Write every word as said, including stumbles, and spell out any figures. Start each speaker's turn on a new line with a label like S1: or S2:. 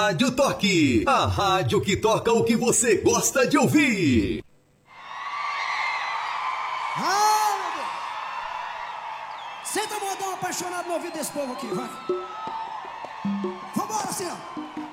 S1: Rádio Toque, a rádio que toca o que você gosta de ouvir.
S2: Ah, senta, modão apaixonado no ouvido desse povo aqui, vai. Vambora, assim, ó.